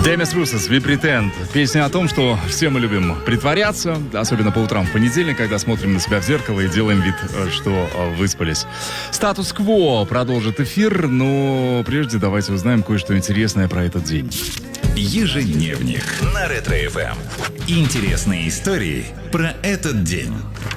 Демис Руссос, «We Pretend». Песня о том, что все мы любим притворяться, особенно по утрам в понедельник, когда смотрим на себя в зеркало и делаем вид, что выспались. «Статус-кво» продолжит эфир, но прежде давайте узнаем кое-что интересное про этот день. Ежедневник на Ретро-ФМ. Интересные истории про этот день.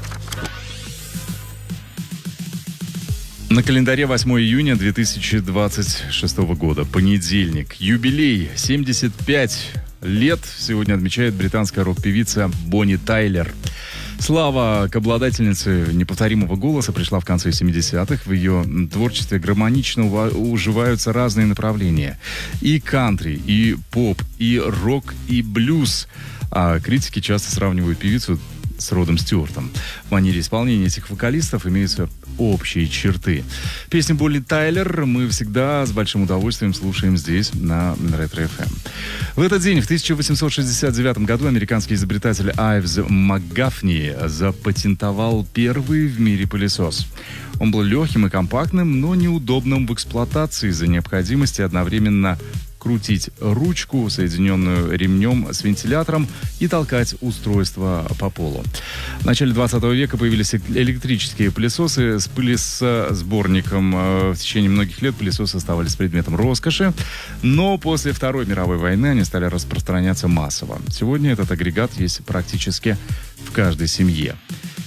На календаре 8 июня 2026 года, понедельник. Юбилей, 75 лет сегодня отмечает британская рок-певица Бонни Тайлер. Слава к обладательнице неповторимого голоса пришла в конце 70-х. В ее творчестве гармонично уживаются разные направления. И кантри, и поп, и рок, и блюз. А критики часто сравнивают певицу с Родом Стюартом. В манере исполнения этих вокалистов имеются общие черты. Песню Бонни Тайлер мы всегда с большим удовольствием слушаем здесь, на Ретро-ФМ. В этот день, в 1869 году, американский изобретатель Айвз МакГафни запатентовал первый в мире пылесос. Он был легким и компактным, но неудобным в эксплуатации из-за необходимости одновременно крутить ручку, соединенную ремнем с вентилятором, и толкать устройство по полу. В начале 20 века появились электрические пылесосы с пылесборником. В течение многих лет пылесосы оставались предметом роскоши, но после Второй мировой войны они стали распространяться массово. Сегодня этот агрегат есть практически в каждой семье.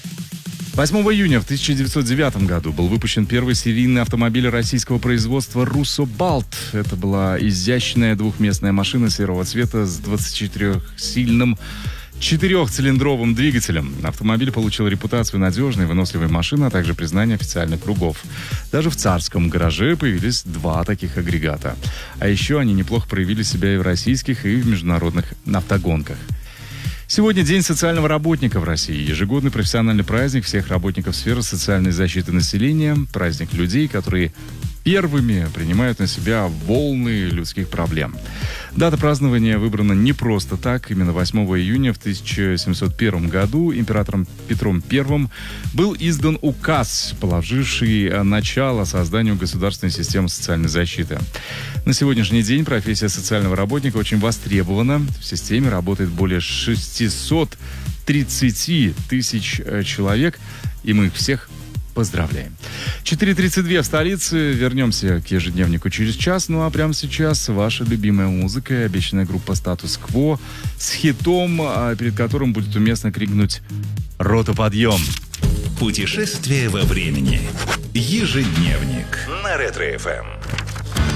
8 июня в 1909 году был выпущен первый серийный автомобиль российского производства «Руссо-Балт». Это была изящная двухместная машина серого цвета с 24-сильным четырехцилиндровым двигателем. Автомобиль получил репутацию надежной, выносливой машины, а также признание официальных кругов. Даже в царском гараже появились два таких агрегата. А еще они неплохо проявили себя и в российских, и в международных автогонках. Сегодня День социального работника в России. Ежегодный профессиональный праздник всех работников сферы социальной защиты населения. Праздник людей, которые первыми принимают на себя волны людских проблем. Дата празднования выбрана не просто так. Именно 8 июня в 1701 году императором Петром I был издан указ, положивший начало созданию государственной системы социальной защиты. На сегодняшний день профессия социального работника очень востребована. В системе работает более 630 тысяч человек, и мы их всех поздравляем. 4:32 в столице. Вернемся к ежедневнику через час. Ну а прямо сейчас ваша любимая музыка и обещанная группа «Статус-кво» с хитом, перед которым будет уместно крикнуть «Рота, подъем!». Путешествие во времени. Ежедневник на Ретро-ФМ.